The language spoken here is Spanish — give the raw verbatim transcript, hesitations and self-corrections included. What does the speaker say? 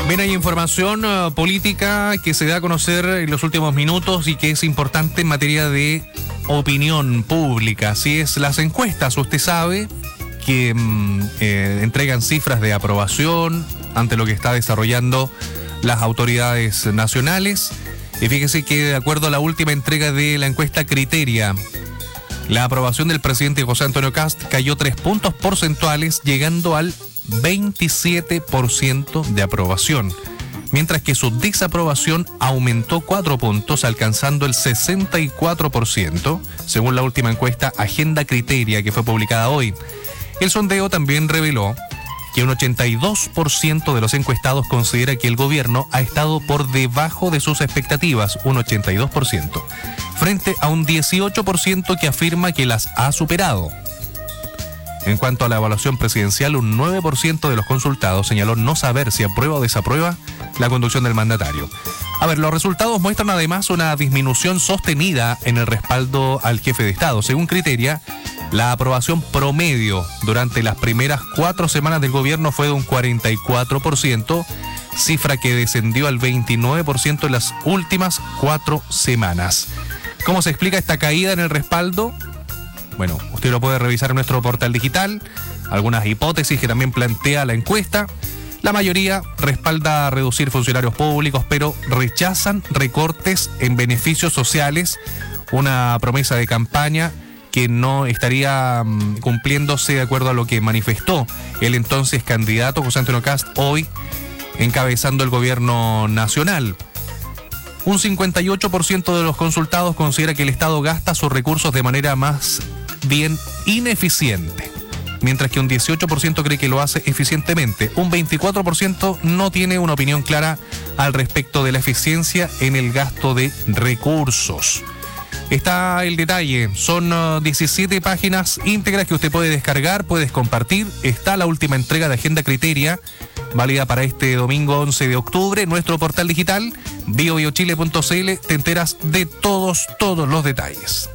Bien, hay información uh, política que se da a conocer en los últimos minutos y que es importante en materia de opinión pública. Así es, las encuestas, usted sabe que mm, eh, entregan cifras de aprobación ante lo que está desarrollando las autoridades nacionales. Y fíjese que de acuerdo a la última entrega de la encuesta Criteria, la aprobación del presidente José Antonio Kast cayó tres puntos porcentuales, llegando al veintisiete por ciento de aprobación, mientras que su desaprobación aumentó cuatro puntos, alcanzando el sesenta y cuatro por ciento, según la última encuesta Agenda Criteria, que fue publicada hoy. El sondeo también reveló que un ochenta y dos por ciento de los encuestados considera que el gobierno ha estado por debajo de sus expectativas, un ochenta y dos por ciento, frente a un dieciocho por ciento que afirma que las ha superado. En cuanto a la evaluación presidencial, un nueve por ciento de los consultados señaló no saber si aprueba o desaprueba la conducción del mandatario. A ver, los resultados muestran además una disminución sostenida en el respaldo al jefe de Estado. Según Criteria, la aprobación promedio durante las primeras cuatro semanas del gobierno fue de un cuarenta y cuatro por ciento, cifra que descendió al veintinueve por ciento en las últimas cuatro semanas. ¿Cómo se explica esta caída en el respaldo? Bueno, usted lo puede revisar en nuestro portal digital, algunas hipótesis que también plantea la encuesta. La mayoría respalda reducir funcionarios públicos, pero rechazan recortes en beneficios sociales, una promesa de campaña que no estaría um, cumpliéndose de acuerdo a lo que manifestó el entonces candidato José Antonio Kast, hoy encabezando el gobierno nacional. Un cincuenta y ocho por ciento de los consultados considera que el Estado gasta sus recursos de manera más bien ineficiente, mientras que un dieciocho por ciento cree que lo hace eficientemente. Un veinticuatro por ciento no tiene una opinión clara al respecto de la eficiencia en el gasto de recursos. Está el detalle, son uh, diecisiete páginas íntegras que usted puede descargar, puedes compartir. Está la última entrega de Agenda Criteria, válida para este domingo once de octubre. Nuestro portal digital, bio bio chile punto c l, te enteras de todos, todos los detalles.